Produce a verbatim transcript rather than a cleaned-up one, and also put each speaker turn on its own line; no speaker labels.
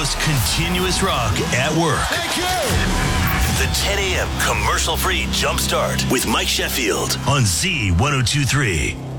most continuous rock at work.
Thank you.
The ten a.m. commercial-free Jumpstart with Mike Sheffield on Z ten twenty-three.